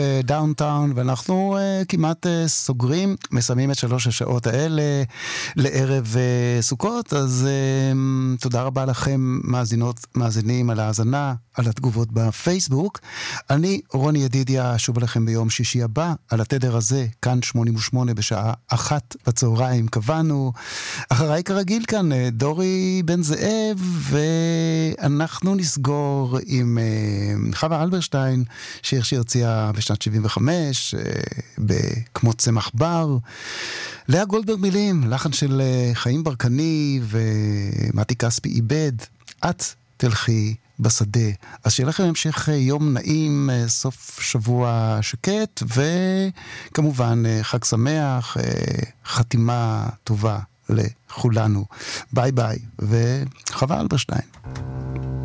דאונטאון, ואנחנו כמעט סוגרים, מסיימים את 3 השעות האלה לערב סוכות, אז תודה רבה לכם מאזינים על ההאזנה, על התגובות בפייסבוק. אני רוני ידידיה, שוב לכם ביום שישי הבא, על התדר הזה, כאן 88 בשעה 1 בצהריים, קבענו. אחריי כרגיל כאן דורי בן זאב, ואנחנו נסגור עם חווה אלברשטיין, שיר שהרציעה בשנת 75, כמו צמח בר. לאה גולדברג מילים, לחן של חיים ברקני ומתי כספי איבד. את תלכי בשדה. אז שיהיה לכם המשך יום נעים, סוף שבוע שקט, וכמובן חג שמח, חתימה טובה לכולנו. ביי ביי, וחווה אלברשטיין.